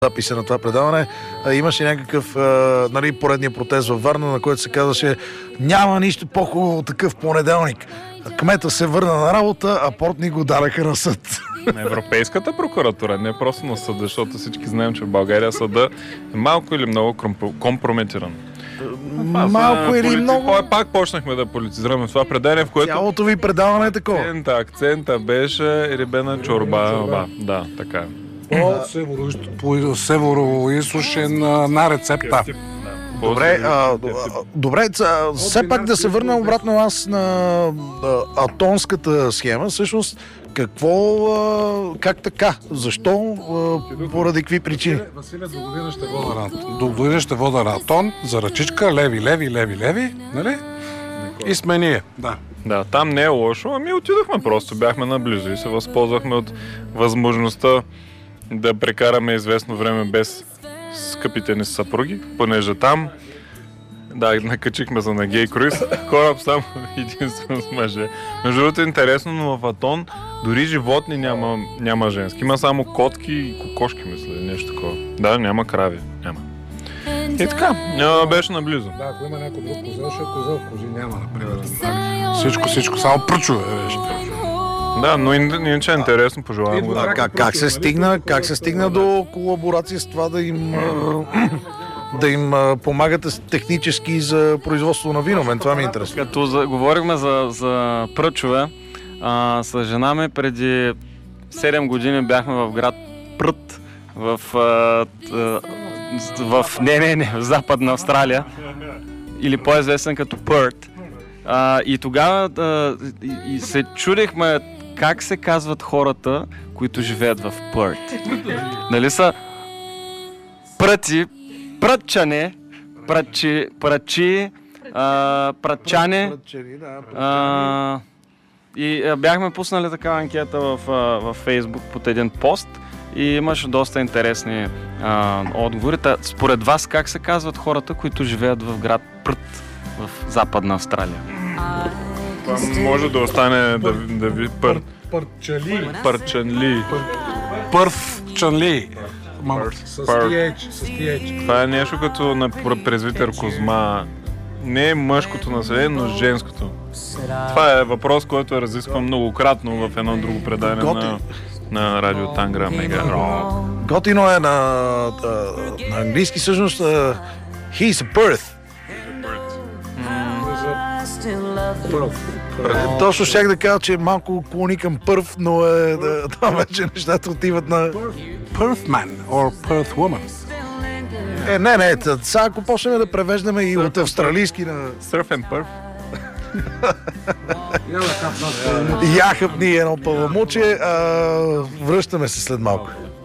записа на това предаване, имаше някакъв поредния протест във Варна, на който се казваше: няма нищо по-хубаво от такъв понеделник. Кмета се върна на работа, а Портних го дараха на съд. На Европейската прокуратура, не просто на съда, защото всички знаем, че в България съда е малко или много компрометиран. Малко или много... Пак почнахме да политизираме това предаване, в което... Цялото ви предаване е такова. Акцента беше рибена чорба. Да, така. По северо-източен на рецепта. Добре, все пак да се върна обратно аз на атонската схема. Всъщност, как така? Защо? Поради какви причини? Василе, до година ще вода на Атон, за ръчичка, леви, нали? И сме ние. Да, там не е лошо, ами отидохме просто, бяхме наблизо и се възползвахме от възможността да прекараме известно време без скъпите ни съпруги, понеже там накачихме за на гей круиз, кораб само единствено с мъже. Между другото е интересно, но в Атон дори животни няма женски. Има само котки и кокошки, мисля, нещо такова. Да, няма крави, няма. И така, беше наблизо. Да, ако има някой друг козел, ще е козел, кози няма, например. Всичко, само пръчове беше. Да, но иначе е интересно, пожелавам го. Как се стигна до колаборация с това да им помагате технически за производство на вино? Мен това ми е интересно. Като говорихме за пръчове, с жена ми преди 7 години бяхме в град Прът, в Западна Австралия, или по-известен като Пърт. И тогава се чудихме как се казват хората, които живеят в Пърт. Нали са пръци, прътчане, пръчани, и бяхме пуснали такава анкета в Фейсбук под един пост и имаше доста интересни отговори. Според вас как се казват хората, които живеят в град Прът в Западна Австралия? Това може да остане да ви Пърчали. Пърфчанли. С TH. Това е нещо като на презвитер Козма. Не е мъжкото население, но женското. Това е въпрос, който е разискван многократно в едно друго предание на радио Тангра Мега. Готино е на английски всъщност He's a Perth. Точно щях да кажа, че е малко клони към Първ, но там вече нещата отиват на... Perthman or Perth woman. Не, сега ако почнем да превеждаме и от австралийски на... Surf and Perth. Яхъпни едно пълъмуче, връщаме се след малко.